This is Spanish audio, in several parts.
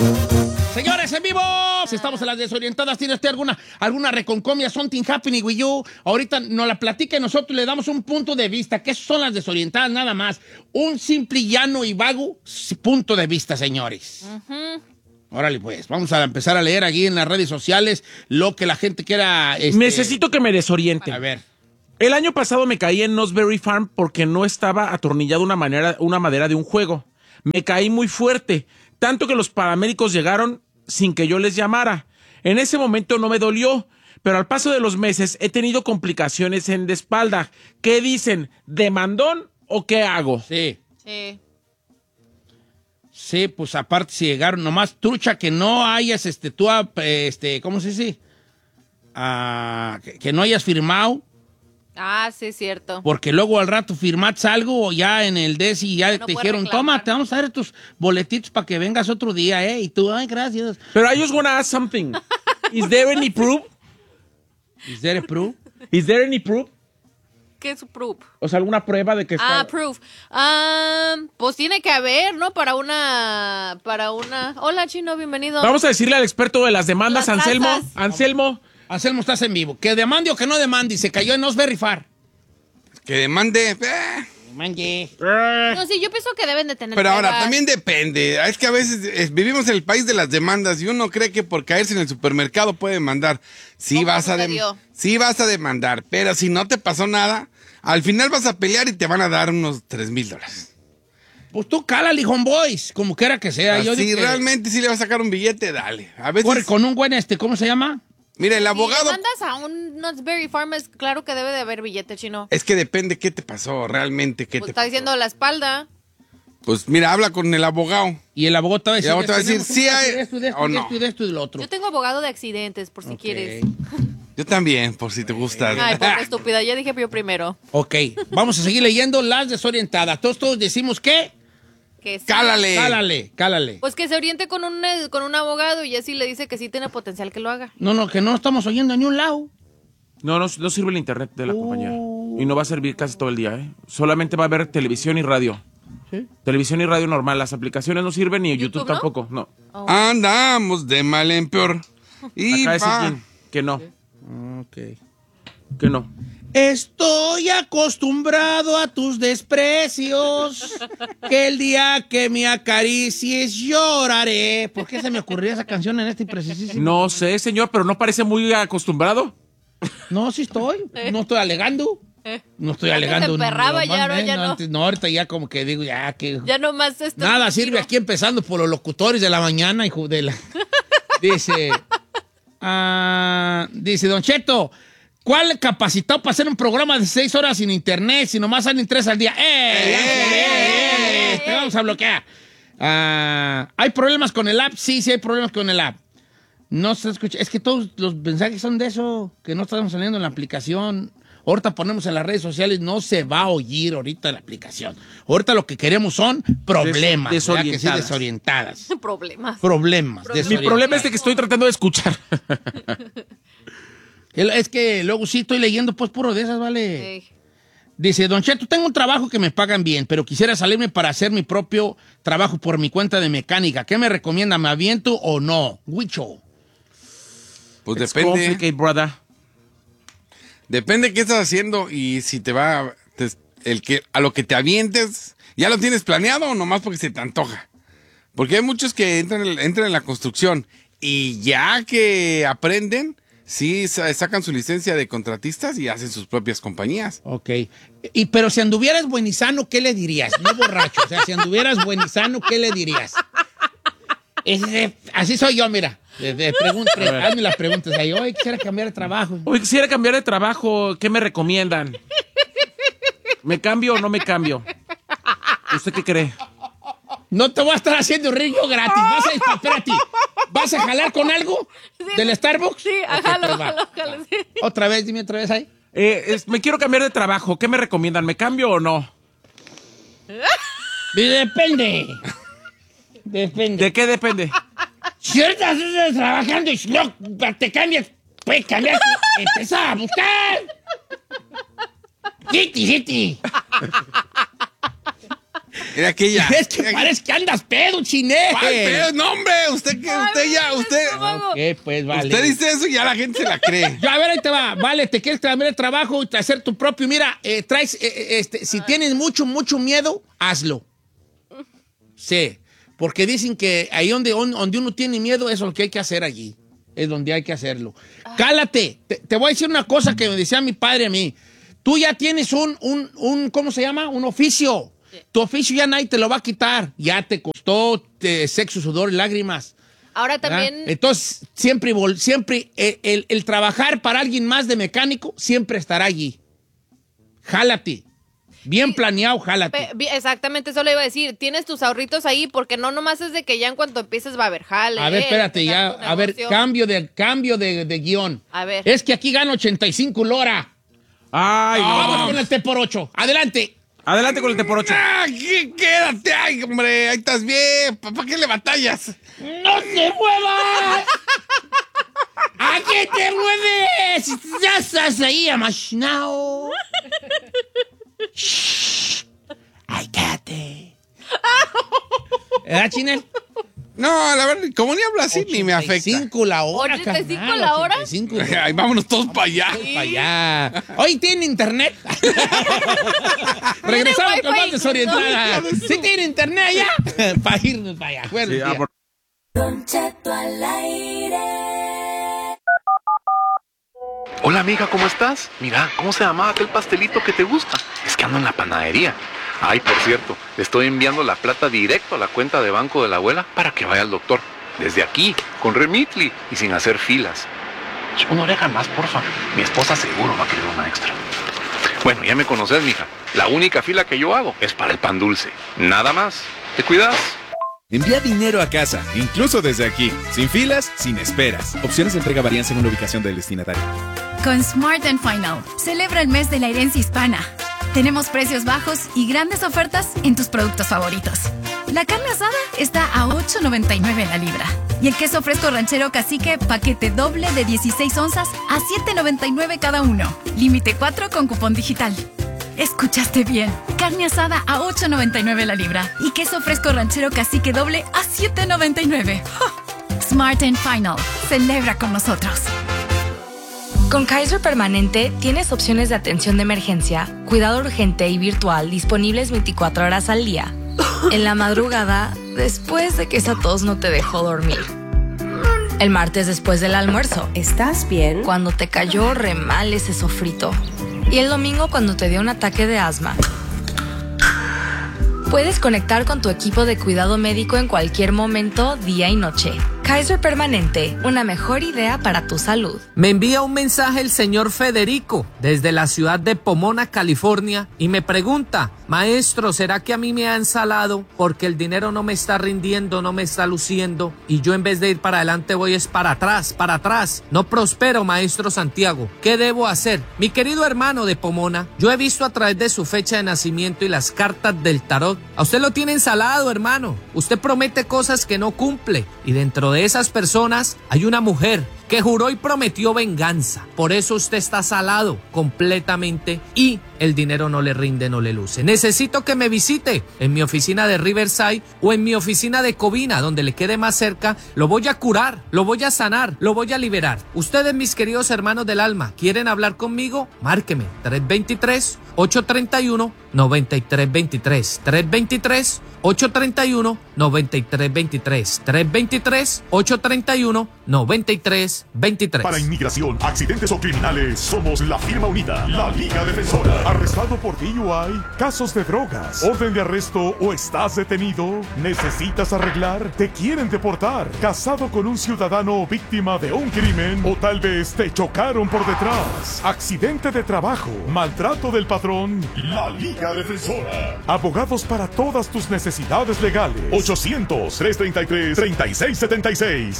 Señores, en vivo. Estamos en las desorientadas. ¿Tiene usted alguna reconcomia? Something happening with you. Ahorita nos la platica y nosotros le damos un punto de vista. ¿Qué son las desorientadas? Nada más. Un simple, llano y vago punto de vista, señores. Órale, pues. Vamos a empezar a leer aquí en las redes sociales lo que la gente quiera. Necesito que me desoriente. A ver. El año pasado me caí en Knott's Farm porque no estaba atornillada una madera de un juego. Me caí muy fuerte, tanto que los paramédicos llegaron sin que yo les llamara. En ese momento no me dolió, pero al paso de los meses he tenido complicaciones en la espalda. ¿Qué dicen? ¿Demandón o qué hago? Sí. Sí. Sí, pues aparte si llegaron, nomás trucha que no hayas, ¿cómo se dice? Que no hayas firmado. Ah, sí, es cierto. Porque luego al rato firmaste algo ya en el DES y ya No te puedes dijeron, reclamar. toma, te vamos a dar tus boletitos para que vengas otro día, ¿eh? Y tú, ay, gracias. Pero I just wanna ask something. Is there any proof? ¿Is there a proof? Is there any proof? ¿Qué es su proof? O sea, alguna prueba de que está... Proof. Pues tiene que haber, ¿no? Para una... Hola, Chino, bienvenido. Vamos a decirle al experto de las demandas, Las Anselmo. tasas. Anselmo. Anselmo, estás en vivo. Que demande o que no demande y se cayó en Knott's Berry Farm. Que demande. Demande. No, sí, yo pienso que deben de tener Pero ahora, pruebas. también depende. Es que a veces vivimos en el país de las demandas y uno cree que por caerse en el supermercado puede demandar. Sí ¿Cómo vas sucedió? sí vas a demandar, pero si no te pasó nada, al final vas a pelear y te van a dar unos $3,000. Pues tú cálale, homeboys, como quiera que sea. Yo Si digo que realmente sí le vas a sacar un billete, dale. A veces, corre con un buen ¿cómo se llama? mira, el abogado... Si mandas a un Knott's Berry Farm, es claro que debe de haber billete, Chino. Es que depende qué te pasó, realmente qué Pues te está pasó. diciendo la espalda. Pues mira, habla con el abogado. Y el abogado te va a Y decir, el abogado te va a decir, tenemos sí un caso hay- de esto, de esto, o de no. esto, y de esto y de lo otro. Yo tengo abogado de accidentes, por si Ok. quieres. Yo también, por si te gusta. Ay, pobre estúpida, ya dije yo primero. Ok, vamos a seguir leyendo las desorientadas. Todos decimos que Que sí. Cálale. cálale. Pues que se oriente con un abogado y así le dice que sí tiene potencial que lo haga. No, que no estamos oyendo ni un lado. No sirve el internet de la compañía. Y no va a servir casi todo el día, ¿eh? Solamente va a haber televisión y radio. ¿Sí? Televisión y radio normal. Las aplicaciones no sirven ni YouTube ¿YouTube no? tampoco. No. Andamos de mal en peor. Y Acá es va. alguien que no. Ok. Que no. Estoy acostumbrado a tus desprecios, que el día que me acaricies lloraré. ¿Por qué se me ocurrió esa canción en este precisísimo? No sé, señor, pero no parece muy acostumbrado. No, sí estoy. No estoy alegando. No estoy Antes alegando. se emperraba, ya normal, no. antes no, ahorita ya como que digo, ya que... Ya nomás esto. Nada sirve aquí empezando por los locutores de la mañana, hijo de la... Dice Don Cheto, ¿cuál capacitado para hacer un programa de 6 horas sin internet si nomás salen 3 al día? Te vamos a bloquear. ¿Hay problemas con el app? Sí, hay problemas con el app. No se escucha. Es que todos los mensajes son de eso, que no estamos saliendo en la aplicación. Ahorita ponemos en las redes sociales, no se va a oír ahorita la aplicación. Ahorita lo que queremos son problemas. ¿verdad? Que sí, desorientadas. Problemas. Mi problema es de que estoy tratando de escuchar. Es que luego sí estoy leyendo pues puro de esas, ¿vale? Sí. Dice, Don Cheto, tengo un trabajo que me pagan bien, pero quisiera salirme para hacer mi propio trabajo por mi cuenta de mecánica. ¿Qué me recomienda? ¿Me aviento o no? Huicho. Pues It's depende. complicated, brother. Depende qué estás haciendo y si te va a lo que te avientes, ¿ya lo tienes planeado o nomás porque se te antoja? Porque hay muchos que entran en la construcción y ya que aprenden, sí sacan su licencia de contratistas y hacen sus propias compañías. Ok. Pero si anduvieras buenizano, ¿qué le dirías? No borracho. O sea, si anduvieras buenizano, ¿qué le dirías? Así soy yo, mira. Hazme las preguntas ahí. Hoy quisiera cambiar de trabajo. Hoy quisiera cambiar de trabajo. ¿Qué me recomiendan? ¿Me cambio o no me cambio? ¿Usted qué cree? No te voy a estar haciendo río gratis. Espérate. ¿Vas a jalar con algo del Starbucks? Sí, Ok, jalo, pues va. jalo, sí. Otra vez, dime otra vez ahí. Me quiero cambiar de trabajo. ¿Qué me recomiendan? ¿Me cambio o no? Depende. ¿De qué depende? Si ahorita estás trabajando y si no te cambias, puedes cambiarte. Empezar a buscar. Hiti. Era aquella. Es que parece que andas pedo, chiné. ¿Cuál pedo? No, hombre, usted. Ok, pues vale. Usted dice eso y ya la gente se la cree. Ya, a ver, ahí te va. Vale, te quieres cambiar el trabajo y hacer tu propio. Mira, traes, si tienes mucho miedo, hazlo. Sí, porque dicen que ahí donde uno tiene miedo, eso es lo que hay que hacer allí. Es donde hay que hacerlo. Cálate. Te voy a decir una cosa que me decía mi padre a mí. Tú ya tienes un ¿cómo se llama? Un oficio. Sí. Tu oficio ya nadie te lo va a quitar. Ya te costó sexo, sudor y lágrimas. Ahora también... ¿verdad? Entonces, siempre el trabajar para alguien más de mecánico siempre estará allí. Jálate. Bien planeado, jálate. Exactamente, eso le iba a decir. Tienes tus ahorritos ahí porque no nomás es de que ya en cuanto empieces va a haber jale. A ver, espérate, ya. A ver, cambio de guión. A ver. Es que aquí gano 85 lora. Ay, no. Vamos con el T por 8. Adelante. Adelante con el T por 8. Quédate, ay, hombre, ahí estás bien. ¿Para qué le batallas? ¡No te muevas! ¿A qué te mueves? Ya estás ahí amachinado. Ay, cállate. ¿Verdad, Chinel? No, la verdad, como ni habla así, ni me afecta. 85 la hora, 85 carnal, la hora. 85. Ay, vámonos todos para allá. Para allá. Hoy tiene internet. Regresamos con más desorientada. ¿Sí tiene internet allá? Para irnos para allá. Bueno, Sí, Don Cheto al aire. Hola amiga, ¿cómo estás? Mira, ¿cómo se llamaba aquel pastelito que te gusta? Es que ando en la panadería. Ay, por cierto, le estoy enviando la plata directo a la cuenta de banco de la abuela para que vaya al doctor. Desde aquí, con Remitly y sin hacer filas. Una oreja más, porfa. Mi esposa seguro va a querer una extra. Bueno, ya me conoces, mija. La única fila que yo hago es para el pan dulce. Nada más. ¿Te cuidas? Envía dinero a casa, incluso desde aquí. Sin filas, sin esperas. Opciones de entrega varían según la ubicación del destinatario. Con Smart & Final, celebra el mes de la herencia hispana. Tenemos precios bajos y grandes ofertas en tus productos favoritos. La carne asada está a $8.99 la libra. Y el queso fresco ranchero cacique, paquete doble de 16 onzas a $7.99 cada uno. Límite 4 con cupón digital. Escuchaste bien. Carne asada a $8.99 la libra. Y queso fresco ranchero cacique doble a $7.99. Smart & Final. Celebra con nosotros. Con Kaiser Permanente tienes opciones de atención de emergencia, cuidado urgente y virtual disponibles 24 horas al día. En la madrugada, después de que esa tos no te dejó dormir. El martes después del almuerzo. ¿Estás bien? Cuando te cayó re mal ese sofrito. Y el domingo cuando te dio un ataque de asma. Puedes conectar con tu equipo de cuidado médico en cualquier momento, día y noche. Kaiser Permanente, una mejor idea para tu salud. Me envía un mensaje el señor Federico desde la ciudad de Pomona, California, y me pregunta: maestro, ¿será que a mí me han salado porque el dinero no me está rindiendo, no me está luciendo, y yo en vez de ir para adelante voy es para atrás, para atrás? No prospero, maestro Santiago. ¿Qué debo hacer? Mi querido hermano de Pomona, yo he visto a través de su fecha de nacimiento y las cartas del tarot. A usted lo tienen salado, hermano. Usted promete cosas que no cumple, y dentro de esas personas hay una mujer que juró y prometió venganza. Por eso usted está salado completamente y el dinero no le rinde, no le luce. Necesito que me visite en mi oficina de Riverside o en mi oficina de Covina, donde le quede más cerca. Lo voy a curar, lo voy a sanar, lo voy a liberar. Ustedes, mis queridos hermanos del alma, ¿quieren hablar conmigo? Márqueme 323-831-9323. 323-831-9323. 323-831-9323. Para inmigración, accidentes o criminales, somos la firma unida, la Liga Defensora. ¿Arrestado por DUI? ¿Casos de drogas? ¿Orden de arresto o estás detenido? ¿Necesitas arreglar? ¿Te quieren deportar? ¿Casado con un ciudadano víctima de un crimen? ¿O tal vez te chocaron por detrás? ¿Accidente de trabajo? ¿Maltrato del patrón? La Liga Defensora. Abogados para todas tus necesidades legales. 800-333-3676.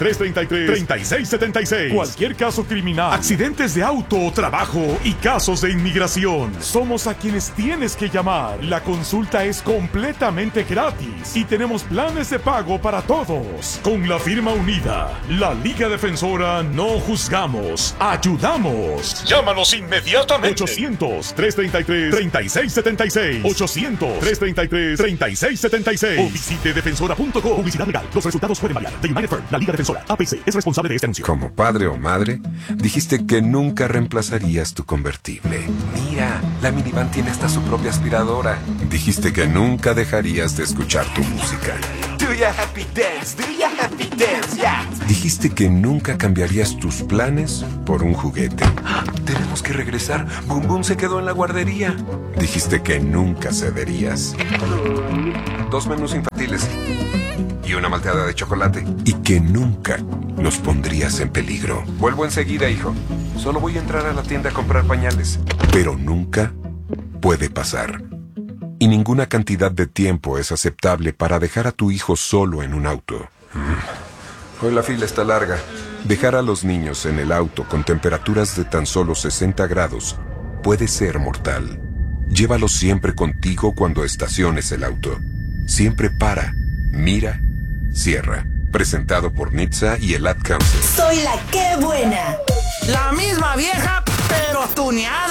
800-333-3676. Cualquier caso criminal, accidentes de auto o trabajo y casos de Inmigración. Somos a quienes tienes que llamar. La consulta es completamente gratis y tenemos planes de pago para todos. Con la firma unida, la Liga Defensora, no juzgamos, ayudamos. Llámanos inmediatamente. 800-333-3676. 800-333-3676. O visite defensora.com. Publicidad legal. Los resultados pueden variar. The United Firm, la Liga Defensora, APC, es responsable de este anuncio. Como padre o madre, dijiste que nunca reemplazarías tu convertible. Mira, la minivan tiene hasta su propia aspiradora. Dijiste que nunca dejarías de escuchar tu música. Do ya happy dance, yeah. Dijiste que nunca cambiarías tus planes por un juguete. Tenemos que regresar. Boom Boom se quedó en la guardería. Dijiste que nunca cederías. 2 menús infantiles y una malteada de chocolate. Y que nunca los pondrías en peligro. Vuelvo enseguida, hijo. Solo voy a entrar a la tienda a comprar pañales. Pero nunca puede pasar. Y ninguna cantidad de tiempo es aceptable para dejar a tu hijo solo en un auto. Hoy la fila está larga. Dejar a los niños en el auto con temperaturas de tan solo 60 grados puede ser mortal. Llévalos siempre contigo cuando estaciones el auto. Siempre para, mira, cierra. Presentado por NHTSA y el Ad Council. Soy la que buena. La misma vieja, pero tuneada.